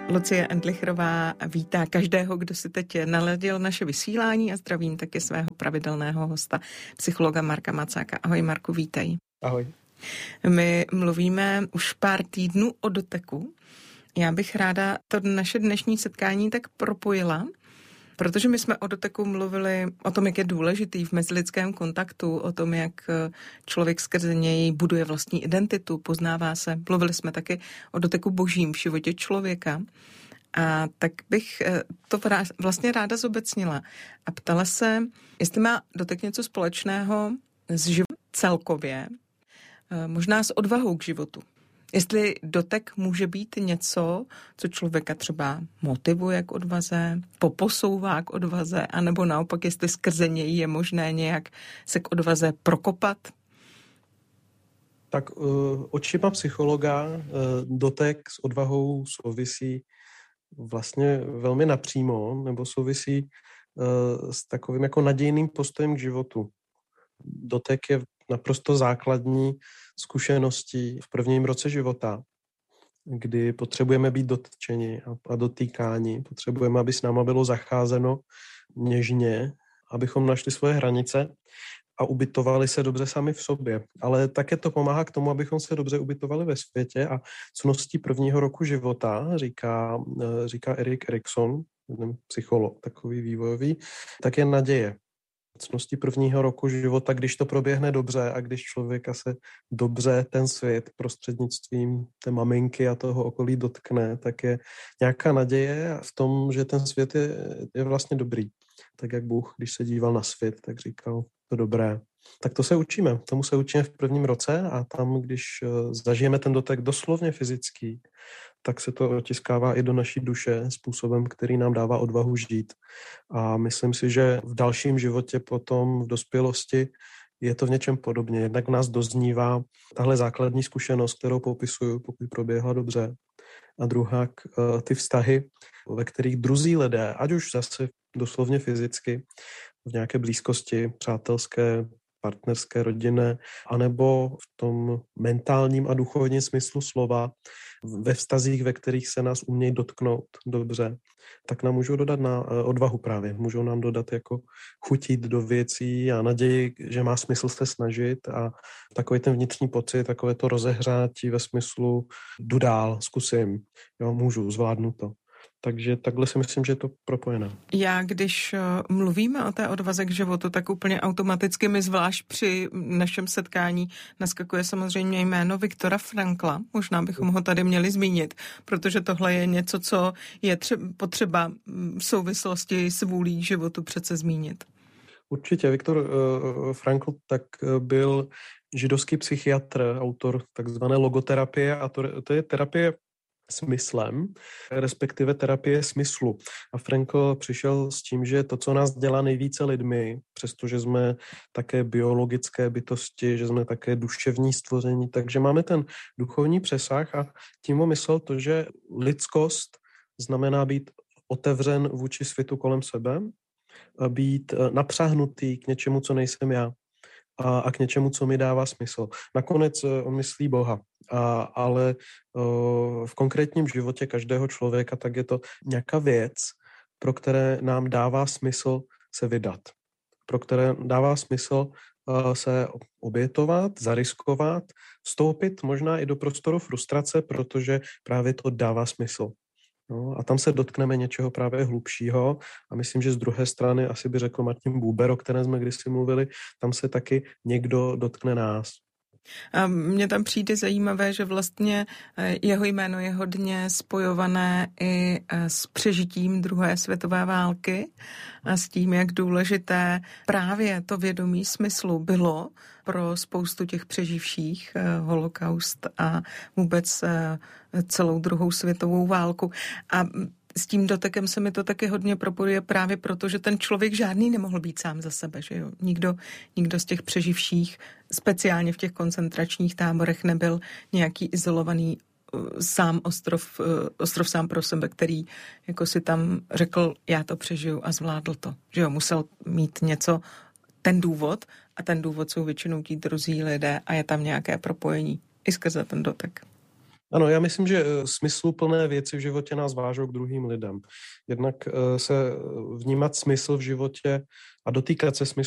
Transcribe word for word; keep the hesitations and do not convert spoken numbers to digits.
Lucie Endlicherová vítá každého, kdo si teď naladil naše vysílání a zdravím taky svého pravidelného hosta, psychologa Marka Macáka. Ahoj Marku, vítej. Ahoj. My mluvíme už pár týdnů o doteku. Já bych ráda to naše dnešní setkání tak propojila, protože my jsme o doteku mluvili o tom, jak je důležitý v mezilidském kontaktu, o tom, jak člověk skrze něj buduje vlastní identitu, poznává se. Mluvili jsme taky o doteku božím v životě člověka. A tak bych to vlastně ráda zobecnila a ptala se, jestli má dotek něco společného s životem celkově, možná s odvahou k životu. Jestli dotek může být něco, co člověka třeba motivuje k odvaze, poposouvá k odvaze, anebo naopak, jestli skrze něj je možné nějak se k odvaze prokopat? Tak uh, očima psychologa uh, dotek s odvahou souvisí vlastně velmi napřímo, nebo souvisí uh, s takovým jako nadějným postojem k životu. Dotek je naprosto základní zkušeností v prvním roce života, kdy potřebujeme být dotčeni a dotýkáni, potřebujeme, aby s náma bylo zacházeno něžně, abychom našli svoje hranice a ubytovali se dobře sami v sobě. Ale také to pomáhá k tomu, abychom se dobře ubytovali ve světě a cností prvního roku života, říká, říká Erik Erikson, jeden psycholog takový vývojový, tak je naděje. Cností prvního roku života, když to proběhne dobře a když člověka se dobře ten svět prostřednictvím té maminky a toho okolí dotkne, tak je nějaká naděje v tom, že ten svět je, je vlastně dobrý. Tak jak Bůh, když se díval na svět, tak říkal to dobré. Tak to se učíme. Tomu se učíme v prvním roce a tam, když zažijeme ten dotek doslovně fyzický, tak se to otiskává i do naší duše způsobem, který nám dává odvahu žít. A myslím si, že v dalším životě potom v dospělosti je to v něčem podobně. Jednak v nás doznívá tahle základní zkušenost, kterou popisuju, pokud proběhla dobře. A druhá ty vztahy, ve kterých druzí lidé, ať už zase doslovně fyzicky, v nějaké blízkosti, přátelské, partnerské, rodinné, anebo v tom mentálním a duchovním smyslu slova, ve vztazích, ve kterých se nás umějí dotknout dobře, tak nám můžou dodat na odvahu právě. Můžou nám dodat jako chutit do věcí a naději, že má smysl se snažit a takový ten vnitřní pocit, takové to rozehřátí ve smyslu jdu dál, zkusím, jo, můžu, zvládnu to. Takže takhle si myslím, že je to propojené. Já, když mluvíme o té odvaze k životu, tak úplně automaticky mi zvlášť při našem setkání naskakuje samozřejmě jméno Viktora Frankla. Možná bychom ho tady měli zmínit, protože tohle je něco, co je tře- potřeba v souvislosti s vůlí k životu přece zmínit. Určitě. Viktor uh, Frankl tak byl židovský psychiatr, autor takzvané logoterapie a to, to je terapie smyslem, respektive terapie smyslu. A Frankl přišel s tím, že to, co nás dělá nejvíce lidmi, přestože jsme také biologické bytosti, že jsme také duševní stvoření, takže máme ten duchovní přesah a tím ho myslel to, že lidskost znamená být otevřen vůči světu kolem sebe, být napřáhnutý k něčemu, co nejsem já. A, a k něčemu, co mi dává smysl. Nakonec on myslí Boha, a, ale o, v konkrétním životě každého člověka tak je to nějaká věc, pro které nám dává smysl se vydat, pro které dává smysl o, se obětovat, zariskovat, vstoupit možná i do prostoru frustrace, protože právě to dává smysl. No, a tam se dotkneme něčeho právě hlubšího a myslím, že z druhé strany asi by řekl Martin Buber, o kterém jsme kdysi mluvili, tam se taky někdo dotkne nás. A mně tam přijde zajímavé, že vlastně jeho jméno je hodně spojované i s přežitím druhé světové války a s tím, jak důležité právě to vědomí smyslu bylo pro spoustu těch přeživších holokaust a vůbec celou druhou světovou válku. A s tím dotekem se mi to taky hodně propojuje právě proto, že ten člověk žádný nemohl být sám za sebe, že jo. Nikdo, nikdo z těch přeživších, speciálně v těch koncentračních táborech, nebyl nějaký izolovaný uh, sám ostrov, uh, ostrov sám pro sebe, který jako si tam řekl, já to přežiju a zvládl to. Že jo, musel mít něco, ten důvod a ten důvod jsou většinou tí druzí lidé a je tam nějaké propojení i skrze ten dotek. Ano, já myslím, že smysluplné věci v životě nás vážou k druhým lidem. Jednak se vnímat smysl v životě a dotýkat se smyslu